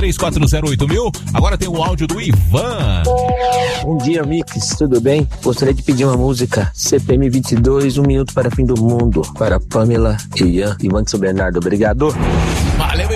33408000. Agora tem o áudio do Ivan. Bom dia, Mix, tudo bem? Gostaria de pedir uma música CPM 22, 1 minuto para o fim do mundo, para Pamela e Ian e Max Bernardo. Obrigado. Valeu.